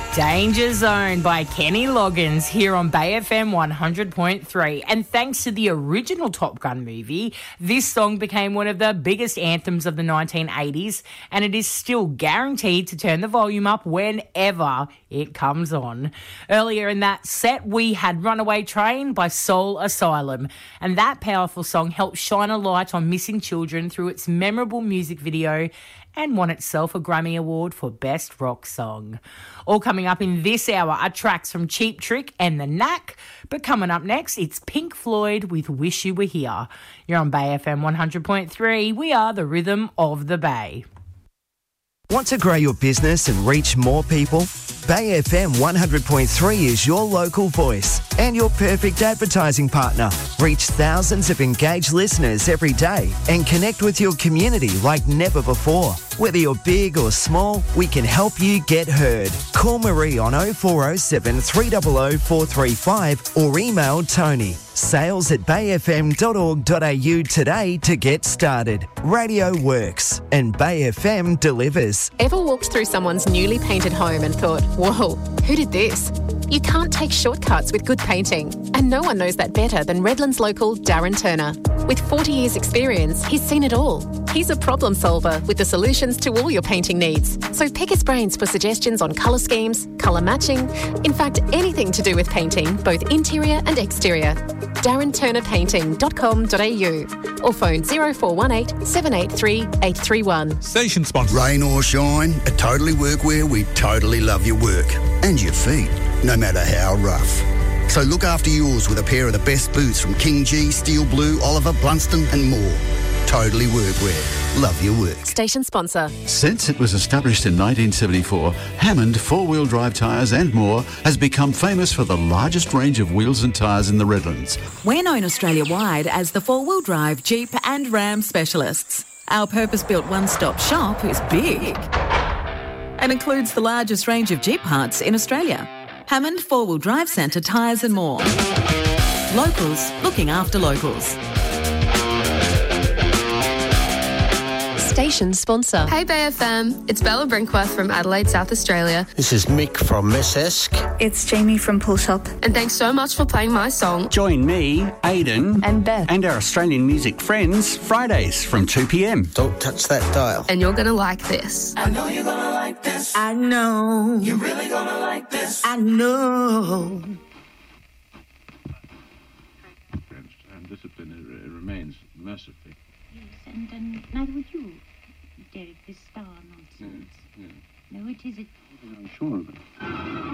Danger Zone by Kenny Loggins here on Bay FM 100.3. And thanks to the original Top Gun movie, this song became one of the biggest anthems of the 1980s, and it is still guaranteed to turn the volume up whenever it comes on. Earlier in that set, we had Runaway Train by Soul Asylum, and that powerful song helped shine a light on missing children through its memorable music video and won itself a Grammy Award for Best Rock Song. All coming up in this hour are tracks from Cheap Trick and The Knack, but coming up next, it's Pink Floyd with Wish You Were Here. You're on Bay FM 100.3. We are the rhythm of the Bay. Want to grow your business and reach more people? Bay FM 100.3 is your local voice and your perfect advertising partner. Reach thousands of engaged listeners every day and connect with your community like never before. Whether you're big or small, we can help you get heard. Call Marie on 0407 300 435 or email Tony. sales@bayfm.org.au today to get started. Radio works and Bay FM delivers. Ever walked through someone's newly painted home and thought, whoa, who did this? You can't take shortcuts with good painting. And no one knows that better than Redlands local Darren Turner. With 40 years experience, he's seen it all. He's a problem solver with the solutions to all your painting needs. So pick his brains for suggestions on colour schemes, colour matching, in fact, anything to do with painting, both interior and exterior. DarrenTurnerPainting.com.au or phone 0418 783 831. Station sponsor. Rain or shine, at Totally Workwear, we totally love your work and your feet, no matter how rough. So look after yours with a pair of the best boots from King G, Steel Blue, Oliver, Blunston and more. Totally Workwear. Love your work. Station sponsor. Since it was established in 1974, Hammond four-wheel drive tyres and more has become famous for the largest range of wheels and tyres in the Redlands. We're known Australia-wide as the four-wheel drive, Jeep and Ram specialists. Our purpose-built one-stop shop is big and includes the largest range of Jeep parts in Australia. Hammond Four-Wheel Drive Centre tyres and more. Locals looking after locals. Station sponsor. Hey Bay FM, it's Bella Brinkworth from Adelaide, South Australia. This is Mick from Messesk. It's Jamie from Pool Shop. And thanks so much for playing my song. Join me, Aidan, and Beth, and our Australian music friends Fridays from 2 p.m. Don't touch that dial. And you're gonna like this. I know you're gonna like this. I know. You're really gonna like this. I know. And discipline remains mercifully. Yes, and neither would you, Derek, this star nonsense. Yeah. No, it isn't. I'm sure of it.